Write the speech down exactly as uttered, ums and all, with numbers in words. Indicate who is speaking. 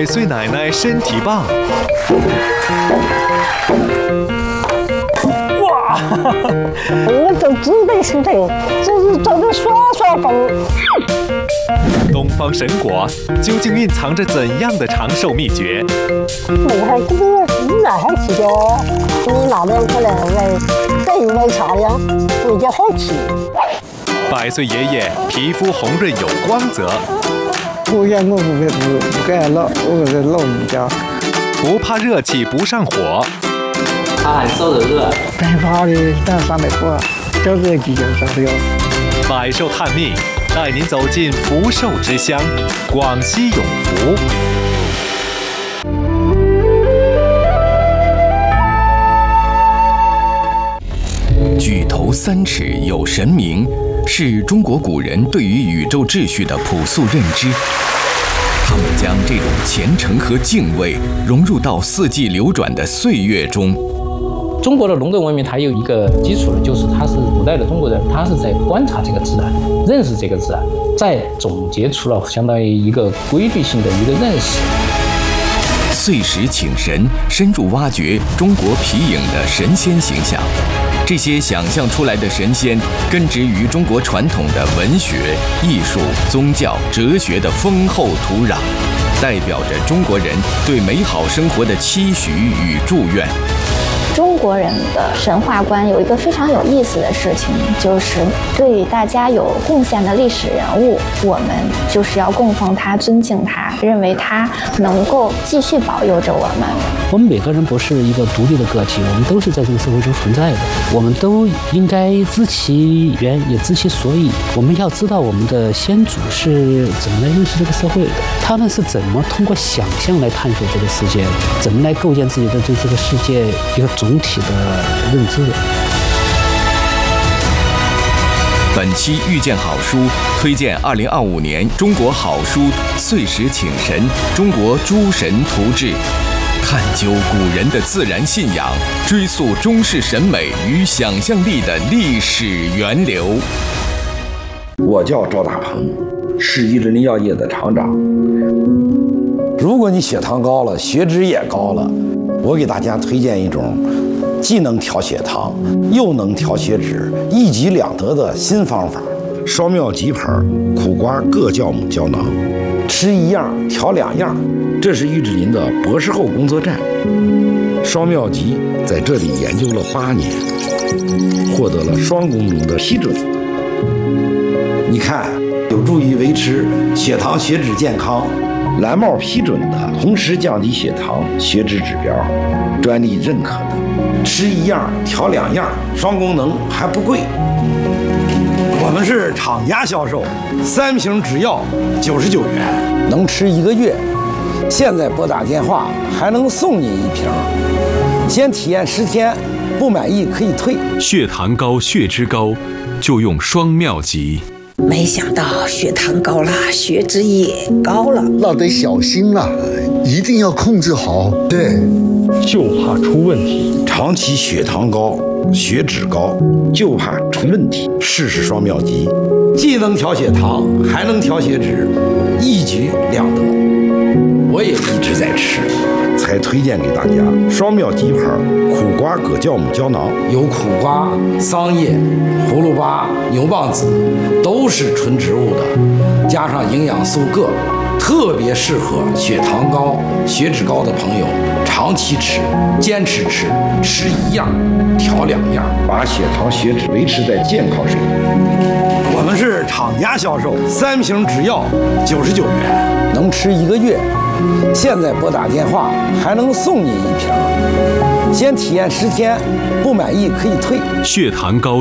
Speaker 1: 百岁奶奶身体棒。
Speaker 2: 哇！我这指背是疼，就是做个刷刷风。
Speaker 1: 东方神果究竟蕴藏着怎样的长寿秘诀？
Speaker 2: 你还这个你哪还吃的？你那边可能来更为茶呀，比较好吃。
Speaker 1: 百岁爷爷皮肤红润有光泽。
Speaker 3: 我现我不不不敢老，我是老人家。
Speaker 1: 不怕热气不上火。
Speaker 4: 他很受得热。
Speaker 3: 害怕的，但上得过，这个季节上不了。
Speaker 1: 百寿探秘，带您走进福寿之乡——广西永福。
Speaker 5: 举头三尺有神明，是中国古人对于宇宙秩序的朴素认知。他们将这种虔诚和敬畏融入到四季流转的岁月中。
Speaker 6: 中国的农耕文明，它有一个基础的，就是它是古代的中国人，他是在观察这个自然，认识这个自然，再总结出了相当于一个规律性的一个认识。
Speaker 5: 岁时请神，深入挖掘中国皮影的神仙形象。这些想象出来的神仙，根植于中国传统的文学、艺术、宗教、哲学的丰厚土壤，代表着中国人对美好生活的期许与祝愿。
Speaker 7: 中国人的神话观有一个非常有意思的事情，就是对大家有贡献的历史人物，我们就是要供奉他、尊敬他，认为他能够继续保佑着我们。
Speaker 8: 我们每个人不是一个独立的个体，我们都是在这个社会中存在的，我们都应该知其源，也知其所以。我们要知道我们的先祖是怎么来认识这个社会的，他们是怎么通过想象来探索这个世界的，怎么来构建自己的对这个世界一个总体的认知。
Speaker 5: 本期遇见好书推荐二零二五年中国好书岁时请神中国诸神图志，探究古人的自然信仰，追溯中式审美与想象力的历史源流。
Speaker 9: 我叫赵大鹏，是伊林药业的厂长。如果你血糖高了，血脂也高了，我给大家推荐一种既能调血糖又能调血脂，一举两得的新方法——双妙吉牌苦瓜各酵母胶囊，吃一样调两样。这是玉志林的博士后工作站。双妙吉在这里研究了八年，获得了双功能的批准。你看，有助于维持血糖血脂健康，蓝帽批准的，同时降低血糖血脂指标，专利认可的。吃一样调两样，双功能还不贵。我们是厂家销售，三瓶只要九十九元，能吃一个月。现在拨打电话还能送你一瓶，先体验十天，不满意可以退。
Speaker 1: 血糖高、血脂高，就用双妙吉。
Speaker 10: 没想到血糖高了，血脂也高了，
Speaker 11: 那得小心了，一定要控制好。
Speaker 9: 对，
Speaker 12: 就怕出问题。
Speaker 9: 长期血糖高、血脂高，就怕出问题。试试双妙吉，既能调血糖，还能调血脂，一举两得。我也一直在吃，才推荐给大家双妙吉牌苦瓜葛酵母胶囊，有苦瓜、桑叶、葫芦巴、牛蒡子，都是纯植物的，加上营养素铬，特别适合血糖高、血脂高的朋友长期吃，坚持吃，吃一样调两样，把血糖血脂维持在健康水平。我们是厂家销售，三瓶只要九十九元，能吃一个月。现在拨打电话还能送你一瓶，先体验十天，不满意可以退。
Speaker 1: 血糖高。